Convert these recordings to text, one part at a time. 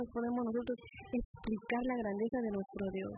podemos nosotros explicar la grandeza de nuestro Dios.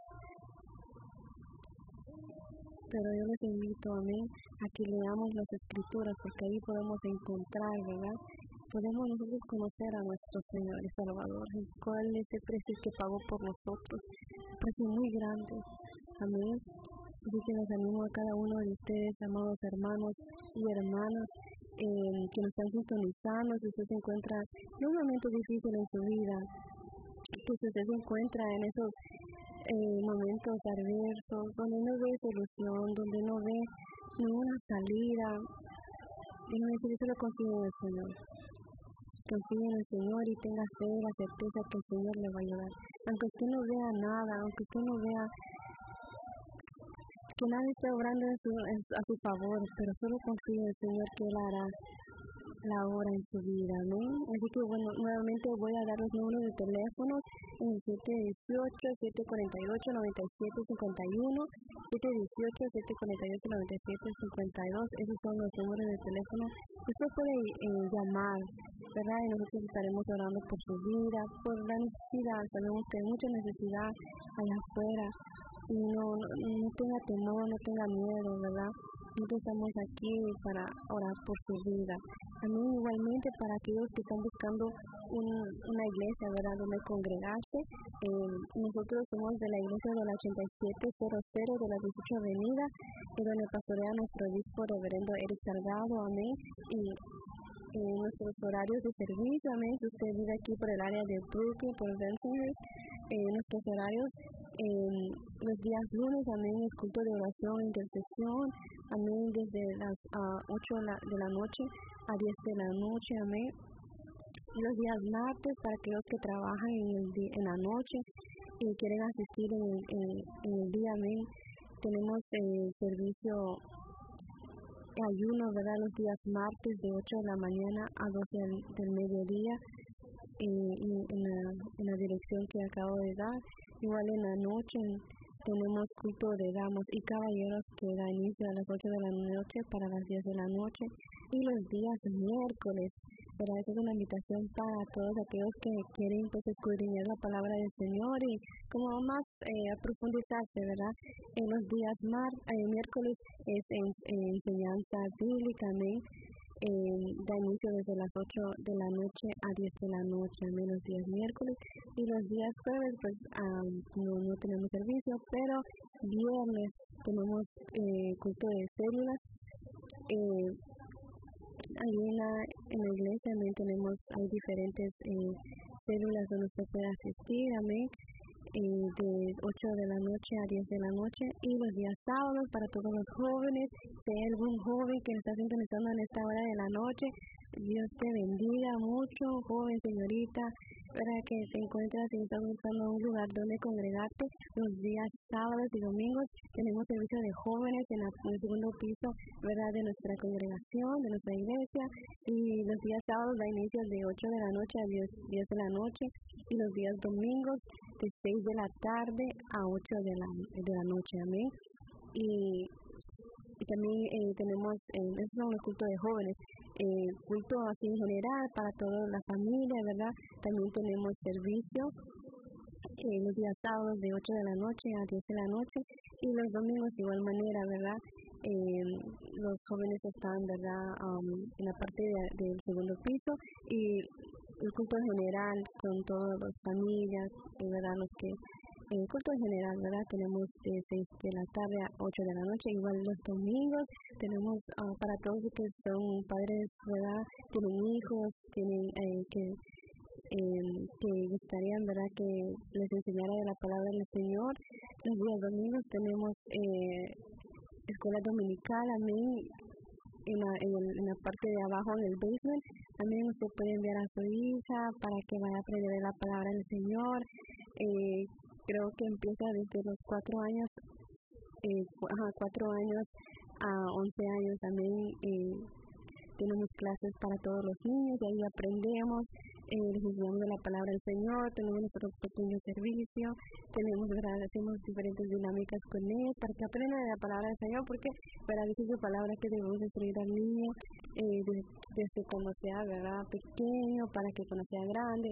Pero yo les invito, amén, a que leamos las Escrituras, porque ahí podemos encontrar, ¿verdad? Podemos nosotros conocer a nuestro Señor y Salvador, y cuál es el precio que pagó por nosotros, un precio muy grande, amén. Así que les animo a cada uno de ustedes, amados hermanos y hermanas, que nos están sintonizando. Si usted se encuentra en un momento difícil en su vida, pues si usted se encuentra en esos momentos adversos, donde no ve solución, donde no ve ninguna salida, déjeme decir, solo confíe en el Señor. Confíe en el Señor y tenga fe, la certeza que el Señor le va a ayudar. Aunque usted no vea nada, aunque usted no vea que nadie esté obrando a su favor, pero solo confíe en el Señor que Él hará la obra en su vida, ¿no? Así que bueno, nuevamente voy a dar los números de teléfono en el 718-748-9751, 718-748-9752, esos son los números de teléfono. Usted puede llamar, ¿verdad? Y nosotros estaremos orando por su vida, por la necesidad. Sabemos que hay mucha necesidad allá afuera. Y no tenga temor, no tenga miedo, ¿verdad? Nosotros estamos aquí para orar por su vida. También igualmente para aquellos que están buscando una iglesia, ¿verdad?, donde congregarse. Nosotros somos de la iglesia de la 8700 de la 18 Avenida, donde pastorea nuestro obispo reverendo Eric Salgado, amén. Y nuestros horarios de servicio, amén. Si usted vive aquí por el área de Brooklyn, por Bensonhurst, nuestros horarios, los días lunes, amén, el culto de oración e intercesión, amén, desde las 8 de la noche a 10 de la noche, amén. Los días martes, para aquellos que trabajan en la noche y quieren asistir en el día, amén, tenemos servicio ayuno, ¿verdad?, los días martes de 8 de la mañana a 12 del mediodía, y en la dirección que acabo de dar. Igual en la noche tenemos culto de damas y caballeros que da inicio a las 8 de la noche para las 10 de la noche, y los días miércoles, ¿verdad? Esa es una invitación para todos aquellos que quieren pues escudriñar la palabra del Señor y como más profundizarse, ¿verdad? En los días miércoles es enseñanza bíblica, amén. Da inicio desde las 8 de la noche a 10 de la noche, al menos días miércoles, y los días jueves pues no tenemos servicio, pero viernes tenemos culto de células. Ahí en la iglesia también hay diferentes células donde usted puede asistir, amén, de 8 de la noche a 10 de la noche, y los días sábados para todos los jóvenes. Si hay algún joven que está sintonizando en esta hora de la noche, Dios te bendiga mucho, joven, señorita, para que te encuentres y estás buscando un lugar donde congregarte. Los días sábados y domingos tenemos servicio de jóvenes en el segundo piso, ¿verdad?, de nuestra congregación, de nuestra iglesia, y los días sábados da inicio de 8 de la noche a 10 de la noche, y los días domingos de 6 de la tarde a 8 de la noche, amén. Y también tenemos, esos son los cultos de jóvenes, culto así en general para toda la familia, ¿verdad? También tenemos servicio los días sábados de 8 de la noche a 10 de la noche, y los domingos de igual manera, ¿verdad? Los jóvenes están, ¿verdad?, en la parte del segundo piso, y el culto general con todas las familias, ¿verdad? Culto en general, ¿verdad? Tenemos de 6 de la tarde a 8 de la noche. Igual los domingos tenemos para todos los que son padres, ¿verdad?, tienen hijos, tienen que gustarían, ¿verdad?, que les enseñara de la palabra del Señor. Los días domingos tenemos escuela dominical, amén, en la parte de abajo, en el basement. También usted puede enviar a su hija para que vaya a aprender la palabra del Señor. Creo que empieza desde los 4 años, 4 años a 11 años también. Tenemos clases para todos los niños y ahí aprendemos, les enseñamos de la palabra del Señor, tenemos nuestro pequeño servicio, hacemos diferentes dinámicas con ellos para que aprendan de la palabra del Señor, porque para decir su palabra que debemos instruir al niño desde cuando sea, ¿verdad?, pequeño, para que cuando sea grande